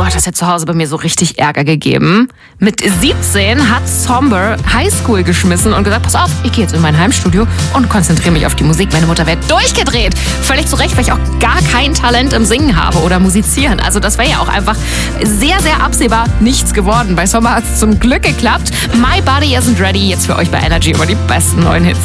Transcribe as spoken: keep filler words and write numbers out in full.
das hat zu Hause bei mir so richtig Ärger gegeben. Mit siebzehn hat Somber Highschool geschmissen und gesagt, pass auf, ich gehe jetzt in mein Heimstudio und konzentriere mich auf die Musik. Meine Mutter wäre durchgedreht. Völlig zu Recht, weil ich auch gar kein Talent im Singen habe oder musizieren. Also das wäre ja auch einfach sehr, sehr absehbar nichts geworden. Bei Sommer hat es zum Glück geklappt. My Body Isn't Ready, jetzt für euch bei Energy über die besten neuen Hits.